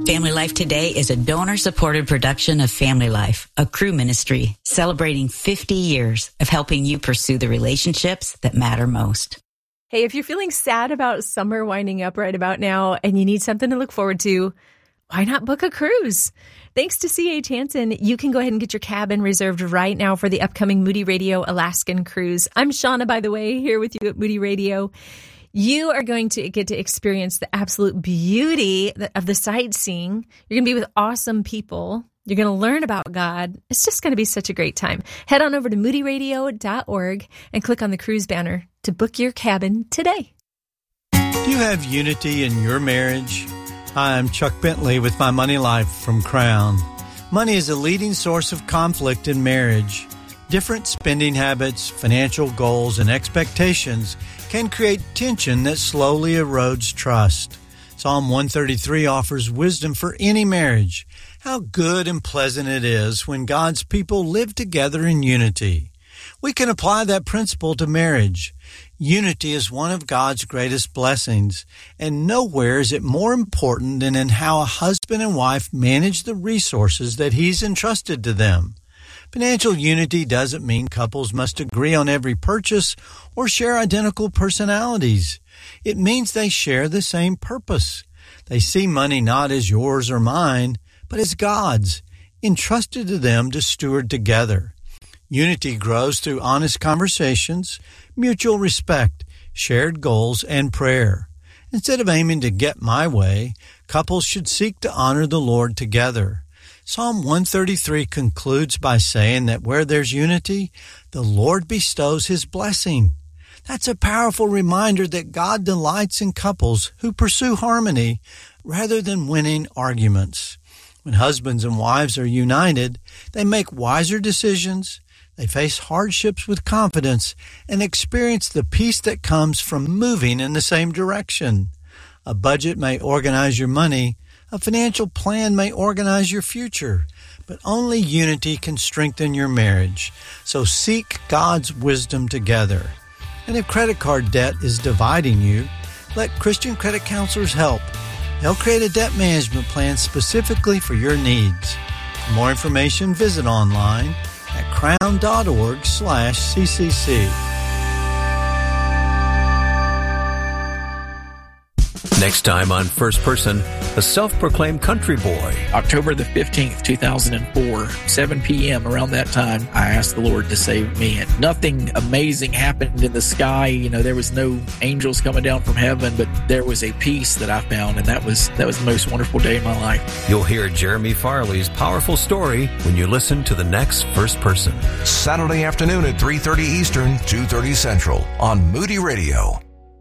Family Life Today is a donor-supported production of Family Life, a Cru ministry celebrating 50 years of helping you pursue the relationships that matter most. Hey, if you're feeling sad about summer winding up right about now and you need something to look forward to, why not book a cruise? Thanks to C.H. Hansen, you can go ahead and get your cabin reserved right now for the upcoming Moody Radio Alaskan cruise. I'm Shauna, by the way, here with you at Moody Radio. You are going to get to experience the absolute beauty of the sightseeing. You're going to be with awesome people. You're going to learn about God. It's just going to be such a great time. Head on over to moodyradio.org and click on the cruise banner to book your cabin today. Do you have unity in your marriage? Hi, I'm Chuck Bentley with My Money Life from Crown. Money is a leading source of conflict in marriage. Different spending habits, financial goals, and expectations can create tension that slowly erodes trust. Psalm 133 offers wisdom for any marriage. How good and pleasant it is when God's people live together in unity. We can apply that principle to marriage. Unity is one of God's greatest blessings, and nowhere is it more important than in how a husband and wife manage the resources that He's entrusted to them. Financial unity doesn't mean couples must agree on every purchase or share identical personalities. It means they share the same purpose. They see money not as yours or mine, but as God's, entrusted to them to steward together. Unity grows through honest conversations, mutual respect, shared goals, and prayer. Instead of aiming to get my way, couples should seek to honor the Lord together. Psalm 133 concludes by saying that where there's unity, the Lord bestows His blessing. That's a powerful reminder that God delights in couples who pursue harmony rather than winning arguments. When husbands and wives are united, they make wiser decisions, they face hardships with confidence, and experience the peace that comes from moving in the same direction. A budget may organize your money. A financial plan may organize your future, but only unity can strengthen your marriage. So seek God's wisdom together. And if credit card debt is dividing you, let Christian credit counselors help. They'll create a debt management plan specifically for your needs. For more information, visit online at crown.org/CCC. Next time on First Person, a self-proclaimed country boy. October the 15th, 2004, 7 p.m. Around that time, I asked the Lord to save me. And nothing amazing happened in the sky. You know, there was no angels coming down from heaven, but there was a peace that I found, and that was the most wonderful day in my life. You'll hear Jeremy Farley's powerful story when you listen to the next First Person. Saturday afternoon at 3:30 Eastern, 2:30 Central on Moody Radio.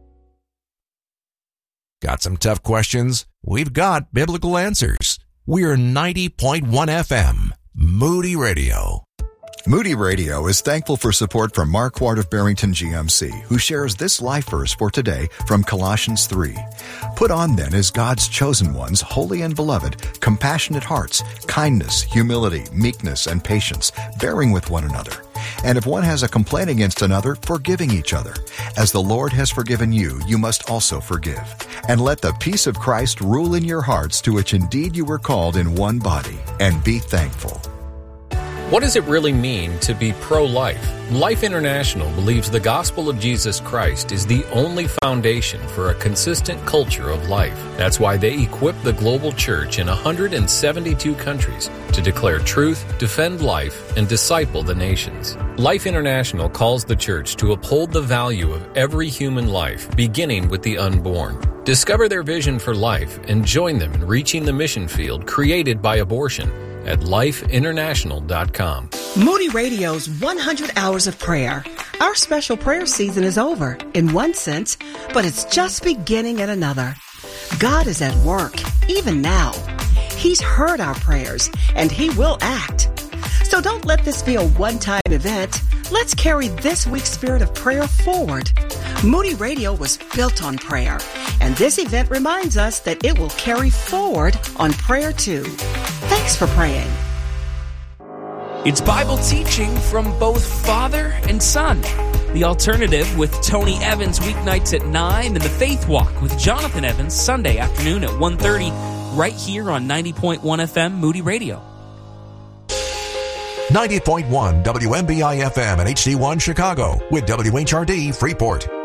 Got some tough questions? We've got biblical answers. We're 90.1 FM, Moody Radio. Moody Radio is thankful for support from Mark Ward of Barrington GMC, who shares this life verse for today from Colossians 3. Put on then as God's chosen ones, holy and beloved, compassionate hearts, kindness, humility, meekness, and patience, bearing with one another. And if one has a complaint against another, forgiving each other. As the Lord has forgiven you, you must also forgive. And let the peace of Christ rule in your hearts, to which indeed you were called in one body, and be thankful. What does it really mean to be pro-life? Life International believes the gospel of Jesus Christ is the only foundation for a consistent culture of life. That's why they equip the global church in 172 countries to declare truth, defend life, and disciple the nations. Life International calls the church to uphold the value of every human life, beginning with the unborn. Discover their vision for life and join them in reaching the mission field created by abortion at lifeinternational.com. Moody Radio's 100 Hours of Prayer. Our special prayer season is over, in one sense, but it's just beginning in another. God is at work, even now. He's heard our prayers, and He will act. So don't let this be a one-time event. Let's carry this week's spirit of prayer forward. Moody Radio was built on prayer, and this event reminds us that it will carry forward on prayer too. Thanks for praying. It's Bible teaching from both Father and Son. The Alternative with Tony Evans weeknights at 9, and The Faith Walk with Jonathan Evans Sunday afternoon at 1:30. right here on 90.1 FM Moody Radio. 90.1 WMBI FM and HD1 Chicago with WHRD Freeport.